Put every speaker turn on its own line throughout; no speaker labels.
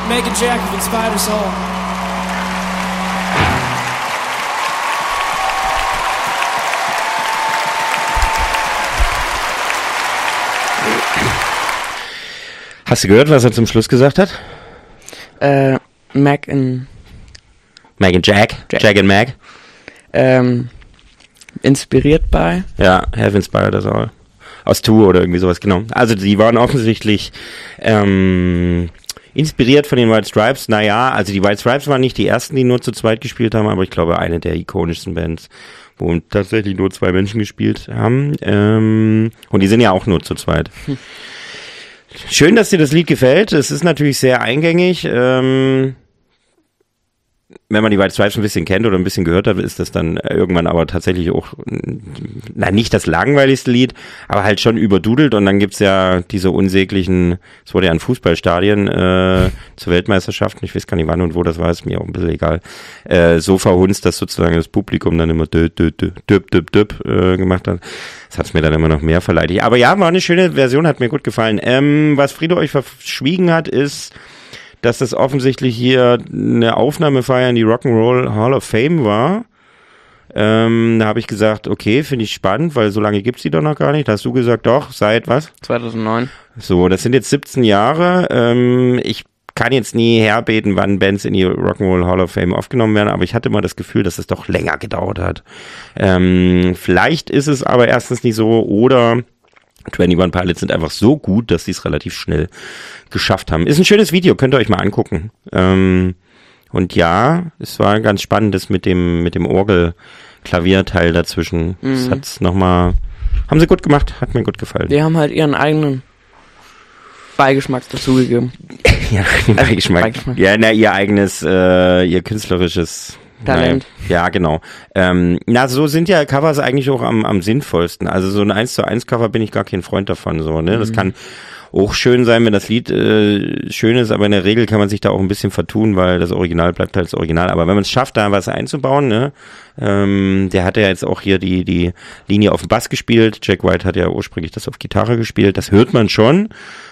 Meg and Jack have inspired us all.
Hast du gehört, was er zum Schluss gesagt hat?
Meg and
Jack. Jack and Meg.
Inspiriert bei?
Ja, have inspired us all. Aus Tour oder irgendwie sowas, genau. Also die waren offensichtlich inspiriert von den White Stripes. Naja, also die White Stripes waren nicht die ersten, die nur zu zweit gespielt haben, aber ich glaube eine der ikonischsten Bands, wo tatsächlich nur 2 Menschen gespielt haben. Und die sind ja auch nur zu zweit. Schön, dass dir das Lied gefällt. Es ist natürlich sehr eingängig. Wenn man die White Stripes ein bisschen kennt oder ein bisschen gehört hat, ist das dann irgendwann aber tatsächlich auch, nicht das langweiligste Lied, aber halt schon überdudelt. Und dann gibt's ja diese unsäglichen, es wurde ja in Fußballstadien zur Weltmeisterschaft, ich weiß gar nicht wann und wo das war, ist mir auch ein bisschen egal, so verhunzt, dass sozusagen das Publikum dann immer gemacht hat. Das hat's mir dann immer noch mehr verleidigt. Aber ja, war eine schöne Version, hat mir gut gefallen. Was Friede euch verschwiegen hat, ist, dass das offensichtlich hier eine Aufnahmefeier in die Rock'n'Roll Hall of Fame war. Da habe ich gesagt, okay, finde ich spannend, weil so lange gibt's die doch noch gar nicht. Da hast du gesagt, doch, seit was?
2009.
So, das sind jetzt 17 Jahre. Ich kann jetzt nie herbeten, wann Bands in die Rock'n'Roll Hall of Fame aufgenommen werden, aber ich hatte immer das Gefühl, dass es doch länger gedauert hat. Vielleicht ist es aber erstens nicht so, oder 21 Pilots sind einfach so gut, dass sie es relativ schnell geschafft haben. Ist ein schönes Video, könnt ihr euch mal angucken. Und ja, es war ganz spannendes mit dem Orgel-Klavierteil dazwischen. Das hat's nochmal, haben sie gut gemacht, hat mir gut gefallen.
Die haben halt ihren eigenen Beigeschmack dazugegeben.
Ja, Beigeschmack. Ja, ihr eigenes, ihr künstlerisches
Talent.
Ja, genau. So sind ja Covers eigentlich auch am sinnvollsten. Also so ein 1:1 Cover bin ich gar kein Freund davon, so, ne? Das kann auch schön sein, wenn das Lied schön ist, aber in der Regel kann man sich da auch ein bisschen vertun, weil das Original bleibt halt das Original. Aber wenn man es schafft, da was einzubauen, ne? Der hat ja jetzt auch hier die Linie auf dem Bass gespielt. Jack White hat ja ursprünglich das auf Gitarre gespielt. Das hört man schon.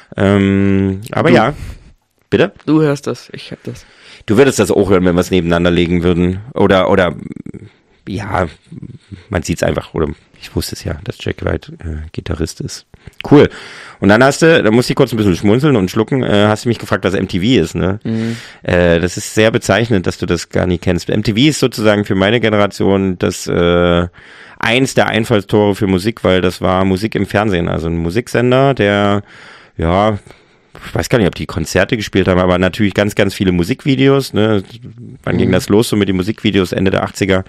Aber ja. Bitte?
Du hörst das, ich hab das.
Du würdest das auch hören, wenn wir es nebeneinander legen würden. Oder ja, man sieht's einfach. Oder ich wusste es ja, dass Jack White Gitarrist ist. Cool. Und dann da musste ich kurz ein bisschen schmunzeln und schlucken, hast du mich gefragt, was MTV ist, ne? Das ist sehr bezeichnend, dass du das gar nicht kennst. MTV ist sozusagen für meine Generation das eins der Einfallstore für Musik, weil das war Musik im Fernsehen. Also ein Musiksender, der, ja, ich weiß gar nicht, ob die Konzerte gespielt haben, aber natürlich ganz, ganz viele Musikvideos, ne? Wann ging das los, so mit den Musikvideos? Ende der 80er,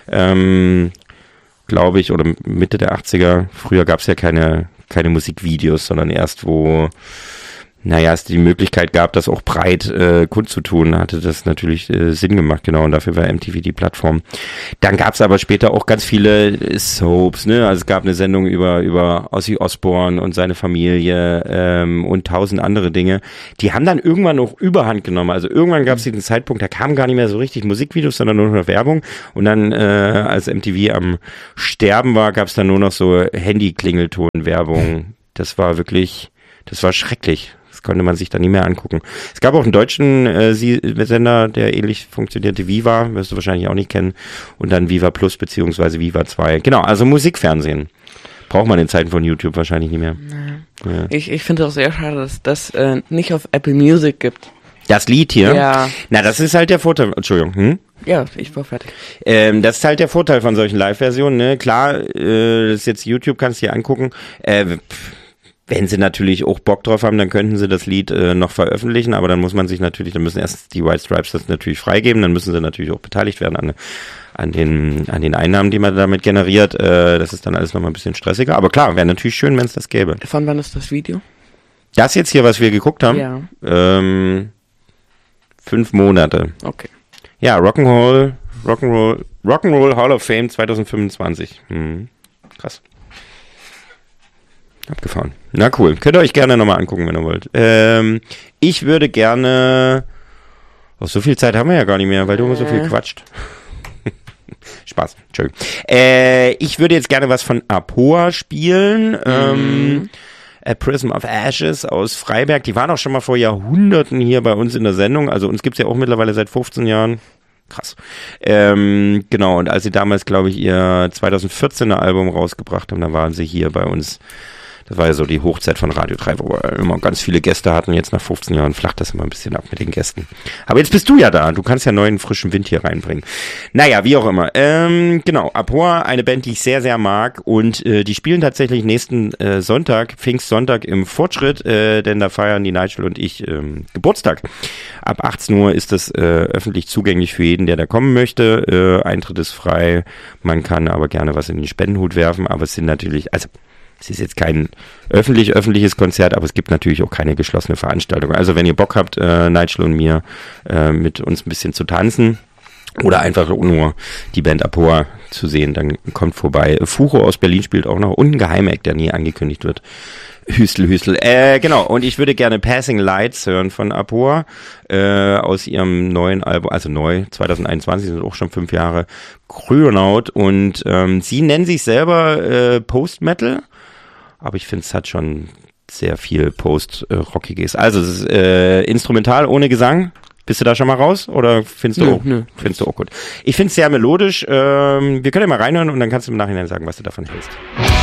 glaube ich, oder Mitte der 80er. Früher gab es ja keine Musikvideos, sondern erst wo, es die Möglichkeit gab, das auch breit kundzutun, hatte das natürlich Sinn gemacht, genau, und dafür war MTV die Plattform. Dann gab es aber später auch ganz viele Soaps, ne, also es gab eine Sendung über Ozzy Osbourne und seine Familie und 1000 andere Dinge. Die haben dann irgendwann noch Überhand genommen, also irgendwann gab es diesen Zeitpunkt, da kamen gar nicht mehr so richtig Musikvideos, sondern nur noch Werbung, und dann, als MTV am Sterben war, gab es dann nur noch so Handy-Klingelton-Werbung. Das war schrecklich. Das konnte man sich dann nie mehr angucken. Es gab auch einen deutschen Sender, der ähnlich funktionierte, Viva, wirst du wahrscheinlich auch nicht kennen, und dann Viva Plus beziehungsweise Viva 2. Genau, also Musikfernsehen. Braucht man in Zeiten von YouTube wahrscheinlich nicht mehr. Ja.
Ich finde es auch sehr schade, dass das nicht auf Apple Music gibt.
Das Lied hier?
Ja.
Na, das ist halt der Vorteil. Entschuldigung.
Ja, ich war fertig.
Das ist halt der Vorteil von solchen Live-Versionen, ne? Klar, das ist jetzt YouTube, kannst du dir angucken. Wenn sie natürlich auch Bock drauf haben, dann könnten sie das Lied noch veröffentlichen, aber dann müssen erst die White Stripes das natürlich freigeben, dann müssen sie natürlich auch beteiligt werden an den Einnahmen, die man damit generiert. Das ist dann alles nochmal ein bisschen stressiger, aber klar, wäre natürlich schön, wenn es das gäbe.
Von wann ist das Video?
Das jetzt hier, was wir geguckt haben?
Ja.
5 Monate.
Okay.
Ja, Rock'n'Roll Hall of Fame 2025. Krass. Abgefahren. Na cool. Könnt ihr euch gerne nochmal angucken, wenn ihr wollt. Ich würde gerne... so viel Zeit haben wir ja gar nicht mehr, weil du immer so viel quatscht. Spaß. Entschuldigung. Ich würde jetzt gerne was von Apoa spielen. A Prism of Ashes aus Freiberg. Die waren auch schon mal vor Jahrhunderten hier bei uns in der Sendung. Also uns gibt's ja auch mittlerweile seit 15 Jahren. Krass. Genau, und als sie damals, glaube ich, ihr 2014er Album rausgebracht haben, da waren sie hier bei uns. Das war ja so die Hochzeit von Radio 3, wo wir immer ganz viele Gäste hatten. Jetzt nach 15 Jahren flacht das immer ein bisschen ab mit den Gästen. Aber jetzt bist du ja da. Du kannst ja neuen, frischen Wind hier reinbringen. Naja, wie auch immer. Genau, Abhor, eine Band, die ich sehr, sehr mag. Und die spielen tatsächlich nächsten Sonntag, Pfingstsonntag im Fortschritt, denn da feiern die Nigel und ich Geburtstag. Ab 18 Uhr ist das öffentlich zugänglich für jeden, der da kommen möchte. Eintritt ist frei. Man kann aber gerne was in den Spendenhut werfen. Aber es sind natürlich, also es ist jetzt kein öffentliches Konzert, aber es gibt natürlich auch keine geschlossene Veranstaltung. Also wenn ihr Bock habt, Nigel und mir mit uns ein bisschen zu tanzen oder einfach nur die Band Abhor zu sehen, dann kommt vorbei. Furo aus Berlin spielt auch noch und ein Geheimeck, der nie angekündigt wird. Hüstel. Genau, und ich würde gerne Passing Lights hören von Abhor aus ihrem neuen Album, also neu, 2021, sind auch schon 5 Jahre, Kryonaut. Und sie nennen sich selber Post-Metal, aber ich finde, es hat schon sehr viel Post-Rockiges. Also es ist instrumental ohne Gesang. Bist du da schon mal raus? Oder findest du auch gut? Ich finde es sehr melodisch. Wir können ja mal reinhören und dann kannst du im Nachhinein sagen, was du davon hältst.